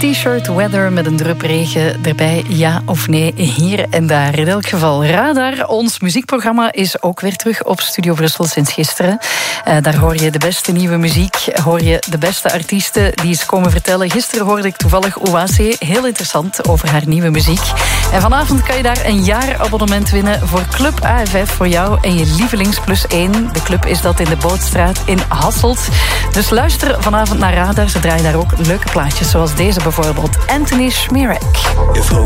T-shirt weather met een drup regen erbij, ja of nee, hier en daar. In elk geval, Radar, ons muziekprogramma, is ook weer terug op Studio Brussel sinds gisteren. Daar hoor je de beste nieuwe muziek, hoor je de beste artiesten die eens komen vertellen. Gisteren hoorde ik toevallig Oase, heel interessant, over haar nieuwe muziek. En vanavond kan je daar een jaarabonnement winnen voor Club AFF voor jou en je lievelings +1. De club is dat in de Bootstraat in Hasselt. Dus luister vanavond naar Radar, ze draaien daar ook leuke plaatjes, zoals deze bijvoorbeeld. Anthony Schmierek.